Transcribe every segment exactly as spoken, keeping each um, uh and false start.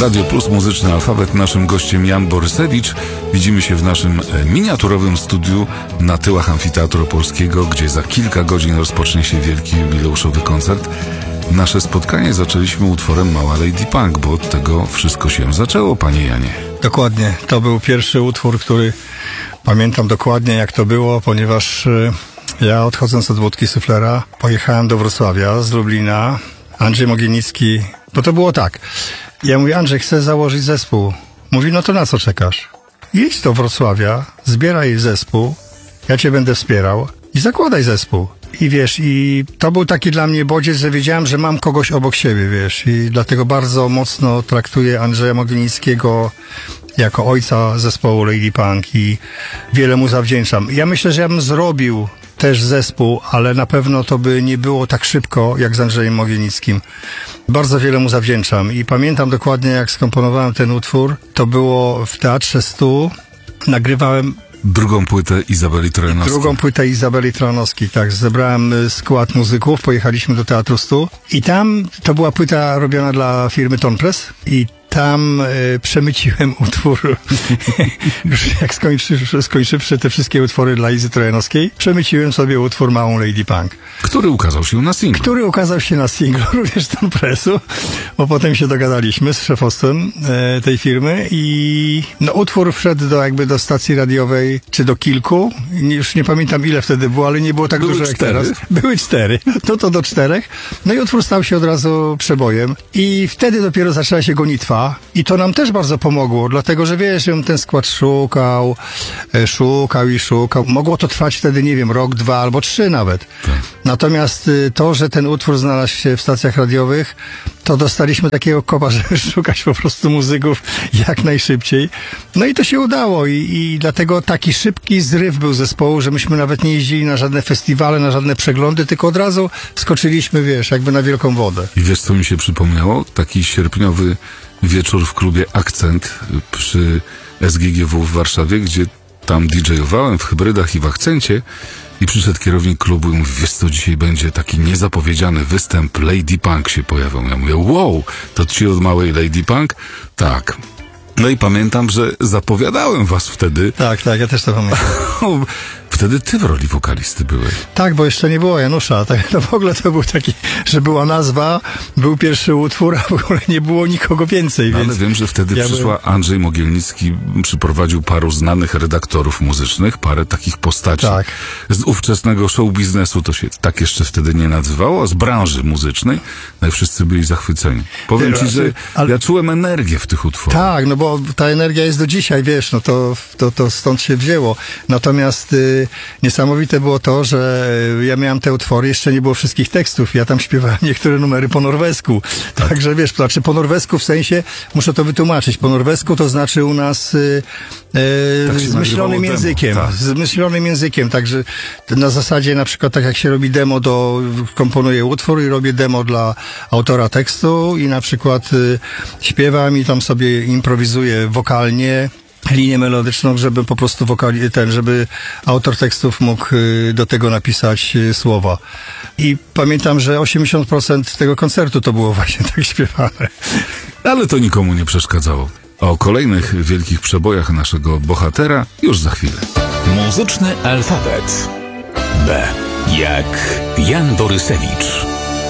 Radio Plus, Muzyczny Alfabet. Naszym gościem Jan Borysewicz. Widzimy się w naszym miniaturowym studiu na tyłach Amfiteatru Opolskiego, gdzie za kilka godzin rozpocznie się wielki jubileuszowy koncert. Nasze spotkanie zaczęliśmy utworem Mała Lady Punk, bo od tego wszystko się zaczęło, panie Janie. Dokładnie. To był pierwszy utwór, który pamiętam dokładnie, jak to było, ponieważ ja, odchodząc od Budki Suflera, pojechałem do Wrocławia z Lublina. Andrzej Mogielnicki, bo to było tak. Ja mówię: Andrzej, chcę założyć zespół. Mówi: no to na co czekasz? Jedź do Wrocławia, zbieraj zespół, ja cię będę wspierał i zakładaj zespół. I wiesz, i to był taki dla mnie bodziec, że wiedziałem, że mam kogoś obok siebie, wiesz, i dlatego bardzo mocno traktuję Andrzeja Mogielnickiego jako ojca zespołu Lady Punk i wiele mu zawdzięczam. Ja myślę, że ja bym zrobił też zespół, ale na pewno to by nie było tak szybko jak z Andrzejem Mogielnickim. Bardzo wiele mu zawdzięczam i pamiętam dokładnie, jak skomponowałem ten utwór. To było w Teatrze stu. Nagrywałem Drugą płytę Izabeli Trojanowskiej. Drugą płytę Izabeli Trojanowskiej, tak. Zebrałem skład muzyków, pojechaliśmy do Teatru stu i tam to była płyta robiona dla firmy Tonpress i tam y, przemyciłem utwór, już jak skończywszy, skończywszy te wszystkie utwory dla Izy Trojanowskiej, przemyciłem sobie utwór Małą Lady Punk. Który ukazał się na singlu. Który ukazał się na singlu, również Tonpressu, bo potem się dogadaliśmy z szefostwem e, tej firmy i no, utwór wszedł do, jakby do stacji radiowej, czy do kilku, już nie pamiętam ile wtedy było, ale nie było tak Były dużo jak cztery. teraz. Były cztery, no to do czterech. No i utwór stał się od razu przebojem i wtedy dopiero zaczęła się gonitwa. I to nam też bardzo pomogło, dlatego że wiesz, ja ten skład szukał, szukał i szukał. Mogło to trwać wtedy, nie wiem, rok, dwa albo trzy nawet. Tak. Natomiast to, że ten utwór znalazł się w stacjach radiowych, to dostaliśmy takiego kopa, żeby szukać po prostu muzyków jak najszybciej. No i to się udało i, i dlatego taki szybki zryw był zespołu, że myśmy nawet nie jeździli na żadne festiwale, na żadne przeglądy, tylko od razu wskoczyliśmy, wiesz, jakby na wielką wodę. I wiesz, co mi się przypomniało? Taki sierpniowy wieczór w klubie Akcent przy S G G W w Warszawie, gdzie tam didżejowałem w hybrydach i w akcencie i przyszedł kierownik klubu i mówi: wiesz co, dzisiaj będzie taki niezapowiedziany występ, Lady Punk się pojawią. Ja mówię: wow, to ci od Małej Lady Punk? Tak. No i pamiętam, że zapowiadałem was wtedy. Tak, tak, ja też to pamiętam. Wtedy ty w roli wokalisty byłeś. Tak, bo jeszcze nie było Janusza. Tak, to w ogóle to był taki, że była nazwa, był pierwszy utwór, a w ogóle nie było nikogo więcej. No, więc ale wiem, że wtedy ja przyszła byłem... Andrzej Mogielnicki, przyprowadził paru znanych redaktorów muzycznych, parę takich postaci tak. z ówczesnego show biznesu, to się tak jeszcze wtedy nie nazywało, z branży muzycznej. No i wszyscy byli zachwyceni. Powiem ci, że ale... ja czułem energię w tych utworach. Tak, no bo ta energia jest do dzisiaj, wiesz, no to, to, to stąd się wzięło. Natomiast y, niesamowite było to, że ja miałem te utwory, jeszcze nie było wszystkich tekstów. Ja tam śpiewałem niektóre numery po norwesku. Tak. Także wiesz, to znaczy po norwesku w sensie, muszę to wytłumaczyć, po norwesku to znaczy u nas y, y, tak zmyślonym językiem. Tak. Zmyślonym językiem, także na zasadzie na przykład tak jak się robi demo, do komponuję utwór i robię demo dla autora tekstu i na przykład y, śpiewam i tam sobie improwizuję wokalnie linię melodyczną, żeby po prostu wokali, ten, żeby autor tekstów mógł do tego napisać słowa. I pamiętam, że osiemdziesiąt procent tego koncertu to było właśnie tak śpiewane. Ale to nikomu nie przeszkadzało. O kolejnych wielkich przebojach naszego bohatera już za chwilę. Muzyczny alfabet. B jak Jan Borysewicz.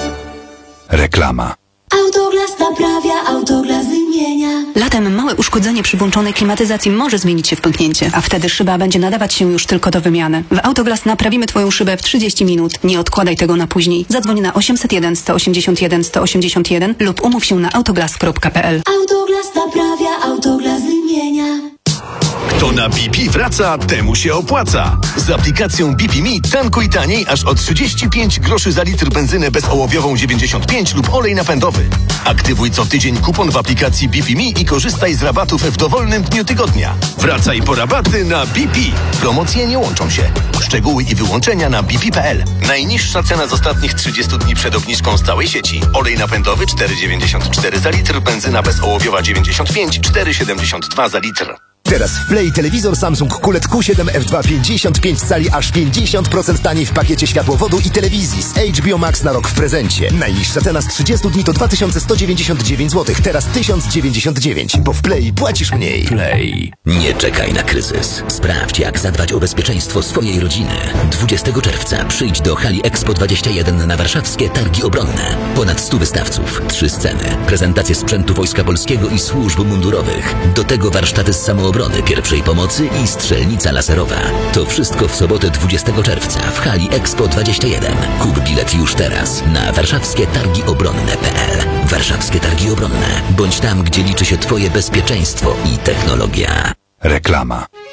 Reklama. Autoglas naprawia, Autoglas wymienia. Latem małe uszkodzenie przy włączonej klimatyzacji może zmienić się w pęknięcie, a wtedy szyba będzie nadawać się już tylko do wymiany. W Autoglas naprawimy Twoją szybę w trzydzieści minut. Nie odkładaj tego na później. Zadzwoń na osiemset jeden, sto osiemdziesiąt jeden, sto osiemdziesiąt jeden lub umów się na autoglas kropka p l. Autoglas naprawia, Autoglas wymienia. Kto na B P wraca, temu się opłaca. Z aplikacją B P Me tankuj taniej aż o trzydzieści pięć groszy za litr benzynę bezołowiową dziewięćdziesiąt pięć lub olej napędowy. Aktywuj co tydzień kupon w aplikacji B P Me i korzystaj z rabatów w dowolnym dniu tygodnia. Wracaj po rabaty na B P. Promocje nie łączą się. Szczegóły i wyłączenia na b p kropka p l. Najniższa cena z ostatnich trzydziestu dni przed obniżką z całej sieci. Olej napędowy cztery dziewięćdziesiąt cztery za litr, benzyna bezołowiowa dziewięćdziesiąt pięć, cztery siedemdziesiąt dwa za litr. Teraz w Play telewizor Samsung Q L E D Q siedem F dwa pięćdziesiąt pięć cali aż pięćdziesiąt procent taniej w pakiecie światłowodu i telewizji z H B O Max na rok w prezencie. Najniższa cena z trzydziestu dni to dwa tysiące sto dziewięćdziesiąt dziewięć złotych, teraz tysiąc dziewięćdziesiąt dziewięć, bo w Play płacisz mniej. Play. Nie czekaj na kryzys. Sprawdź, jak zadbać o bezpieczeństwo swojej rodziny. dwudziestego czerwca przyjdź do hali Expo dwadzieścia jeden na warszawskie Targi Obronne. Ponad stu wystawców, trzy sceny, prezentacje sprzętu Wojska Polskiego i służb mundurowych. Do tego warsztaty z samoobrony, pierwszej pomocy i strzelnica laserowa. To wszystko w sobotę dwudziestego czerwca w hali Expo dwadzieścia jeden. Kup bilet już teraz na warszawskie targi obronne kropka p l. Warszawskie Targi Obronne. Bądź tam, gdzie liczy się Twoje bezpieczeństwo i technologia. Reklama.